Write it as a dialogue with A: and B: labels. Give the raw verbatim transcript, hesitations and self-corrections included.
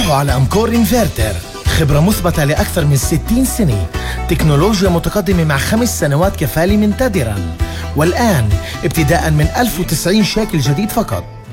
A: روحوا على أمكور إنفرتر، خبرة مثبتة لأكثر من ستين سنة، تكنولوجيا متقدمة مع خمس سنوات كفالة من تادران، والآن ابتداء من ألف وتسعين شيكل جديد فقط.